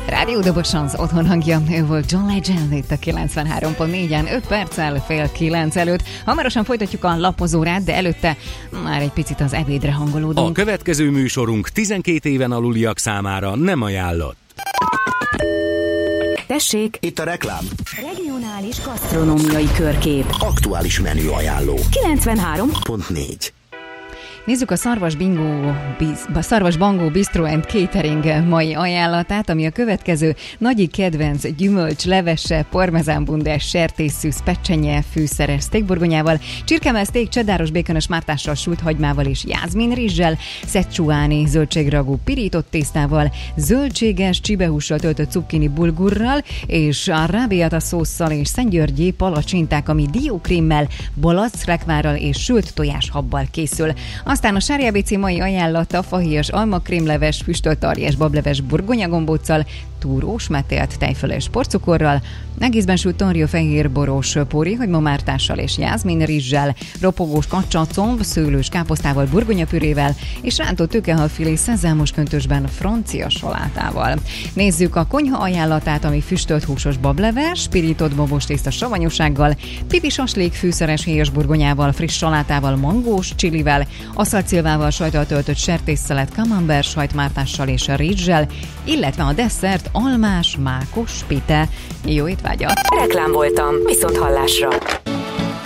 Rádió Doboson az otthon hangja, ő volt John Legend itt a 93.4-en, 5 perccel 8:30 előtt. Hamarosan folytatjuk a lapozórát, de előtte már egy picit az ebédre hangolódunk. A következő műsorunk 12 éven aluliak számára nem ajánlott. Tessék, itt a reklám. Regionális gasztronómiai körkép. Aktuális menü ajánló. 93.4. Nézzük a Szarvas Bangó Bistro and Catering mai ajánlatát, ami a következő: nagyi kedvenc gyümölcs, levesse, parmezánbundás, sertészszűz, pecsenye, fűszeres sztékburgonyával, csirkemell szték, cseddáros békönös mártással, sült hagymával és jázmin rizssel, szecsuáni zöldségragú pirított tésztával, zöldséges csibehússal töltött cukkini bulgurral, és a rábiata szósszal és szentgyörgyi palacsinták, ami diókrémmel, balackrekvárral és sült tojáshabbal készül. Aztán a Sári ABC mai ajánlata: fahéjas almakrémleves, füstölt aljas bableves burgonyagombóccal, túrós metélt tejfölös porcukorral, egészben sült tonriófehér boros pórihagyma-mártással és jázmin rizssel, ropogós kacsacomb, szőlős káposztával, burgonyapürével és rántott tőkehalfilé szezámos köntösben francia salátával. Nézzük a konyha ajánlatát, ami füstölt húsos bableves, pirított babos tészta savanyúsággal, pipi saslék fűszeres héjas burgonyával, friss salátával, mangós csilivel, aszalcilvával, sajttal töltött sertésszelet, camembert sajtmártással és rizssel, illetve a desszert almás, mákos pite. Jó étvágyat! Reklám voltam, viszont hallásra.